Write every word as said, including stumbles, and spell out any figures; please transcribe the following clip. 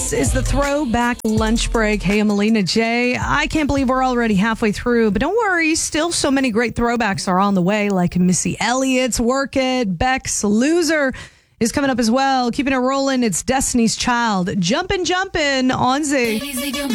This is the Throwback Lunch Break. Hey, I'm Alina J. I can't believe we're already halfway through, but don't worry, still so many great throwbacks are on the way, like Missy Elliott's Work It, Beck's Loser is coming up as well. Keeping it rolling, it's Destiny's Child. Jumpin' Jumpin' on Z.